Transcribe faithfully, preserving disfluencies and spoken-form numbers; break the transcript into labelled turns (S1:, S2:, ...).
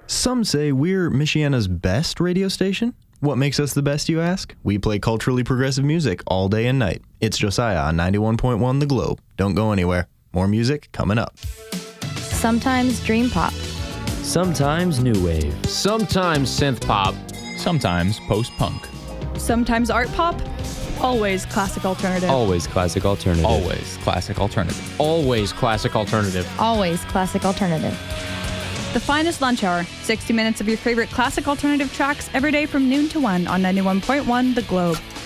S1: Some say we're Michiana's best radio station. What makes us the best, you ask? We play culturally progressive music all day and night. It's Josiah on ninety-one point one The Globe. Don't go anywhere. More music coming up.
S2: Sometimes dream pop.
S3: Sometimes new wave.
S4: Sometimes synth pop.
S5: Sometimes post-punk.
S6: Sometimes art pop. Always classic alternative.
S3: Always classic alternative.
S5: Always classic alternative.
S4: Always classic alternative.
S2: Always classic alternative.
S6: The finest lunch hour. sixty minutes of your favorite classic alternative tracks every day from noon to one on ninety-one point one The Globe.